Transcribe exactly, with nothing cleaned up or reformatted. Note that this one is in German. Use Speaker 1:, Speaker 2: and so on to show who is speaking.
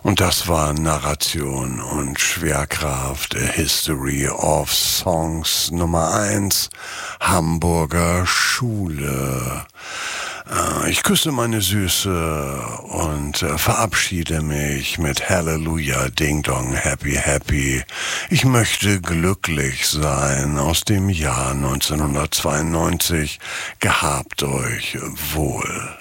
Speaker 1: Und das war Narration und Schwerkraft, A History of Songs Nummer eins, Hamburger Schule. Ich küsse meine Süße und äh, verabschiede mich mit Halleluja, Ding Dong, Happy Happy. Ich möchte glücklich sein aus dem Jahr neunzehnhundertzweiundneunzig. Gehabt euch wohl.